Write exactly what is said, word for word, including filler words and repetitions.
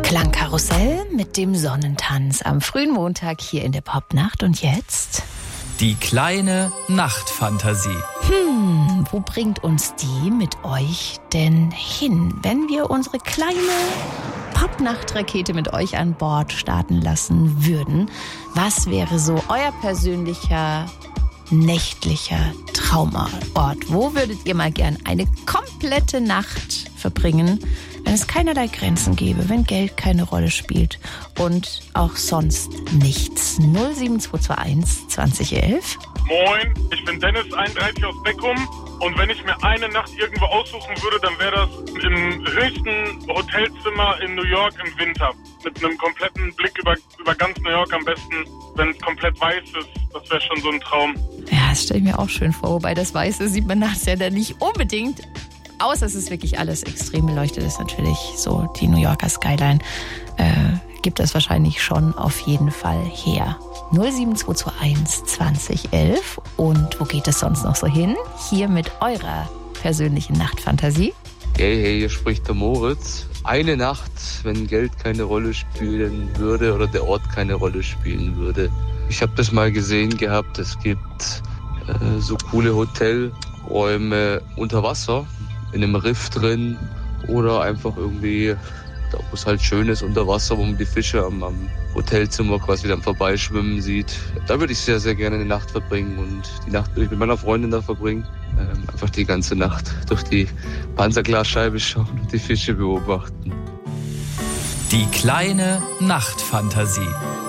Klangkarussell mit dem Sonnentanz am frühen Montag hier in der Popnacht. Und jetzt? Die kleine Nachtfantasie. Hm, wo bringt uns die mit euch denn hin, wenn wir unsere kleine Popnachtrakete mit euch an Bord starten lassen würden? Was wäre so euer persönlicher nächtlicher Traumort? Wo würdet ihr mal gern eine komplette Nacht verbringen, wenn es keinerlei Grenzen gäbe, wenn Geld keine Rolle spielt und auch sonst nichts? null sieben zwei zwei eins zwanzig elf. Moin, ich bin Dennis, einunddreißig aus Beckum. Und wenn ich mir eine Nacht irgendwo aussuchen würde, dann wäre das im höchsten Hotelzimmer in New York im Winter. Mit einem kompletten Blick über, über ganz New York am besten, wenn es komplett weiß ist. Das wäre schon so ein Traum. Ja, das stelle ich mir auch schön vor. Wobei das Weiße sieht man nachts ja dann nicht unbedingt. Außer es ist wirklich alles extrem beleuchtet. Das ist natürlich so die New Yorker Skyline. Äh, gibt es wahrscheinlich schon auf jeden Fall her. null sieben zwei zwei eins zwanzig elf. Und wo geht es sonst noch so hin? Hier mit eurer persönlichen Nachtfantasie. Hey, hey, hier spricht der Moritz. Eine Nacht, wenn Geld keine Rolle spielen würde oder der Ort keine Rolle spielen würde. Ich habe das mal gesehen gehabt. Es gibt äh, so coole Hotelräume unter Wasser, in einem Riff drin oder einfach irgendwie da, wo es halt schön ist unter Wasser, wo man die Fische am, am Hotelzimmer quasi dann vorbeischwimmen sieht. Da würde ich sehr, sehr gerne eine Nacht verbringen und die Nacht würde ich mit meiner Freundin da verbringen. Ähm, einfach die ganze Nacht durch die Panzerglasscheibe schauen und die Fische beobachten. Die kleine Nachtfantasie.